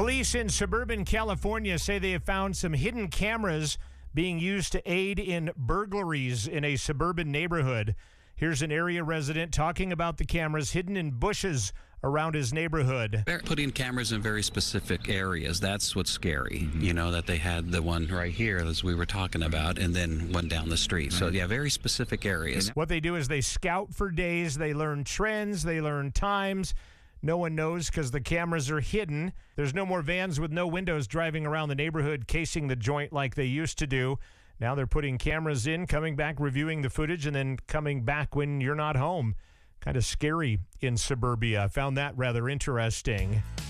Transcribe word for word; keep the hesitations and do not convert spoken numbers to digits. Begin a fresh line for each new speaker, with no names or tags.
Police in suburban California say they have found some hidden cameras being used to aid in burglaries in a suburban neighborhood. Here's an area resident talking about the cameras hidden in bushes around his neighborhood.
They're putting cameras in very specific areas. That's what's scary, mm-hmm. you know, that they had the one right here, as we were talking about, and then one down the street. Right. So, yeah, very specific areas.
What they do is they scout for days. They learn trends. They learn times. No one knows because the cameras are hidden. There's no more vans with no windows driving around the neighborhood casing the joint like they used to do. Now they're putting cameras in, coming back, reviewing the footage, and then coming back when you're not home. Kind of scary in suburbia. I found that rather interesting.